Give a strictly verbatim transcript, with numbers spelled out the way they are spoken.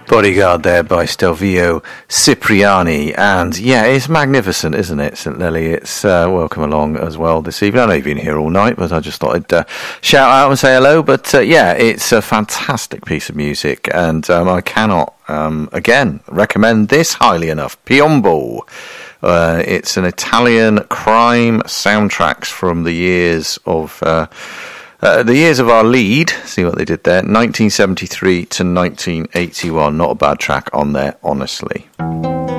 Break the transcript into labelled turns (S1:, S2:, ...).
S1: Bodyguard there by Stelvio Cipriani, and yeah, it's magnificent, isn't it, Saint Lily? It's uh, welcome along as well this evening. I know you've been here all night, but I just thought I'd uh, shout out and say hello. But uh, yeah, it's a fantastic piece of music, and um, I cannot um, again recommend this highly enough. Piombo. Uh, it's an Italian crime soundtracks from the years of. Uh, Uh, the years of our lead, see what they did there, nineteen seventy-three to nineteen eighty-one. Not a bad track on there, honestly.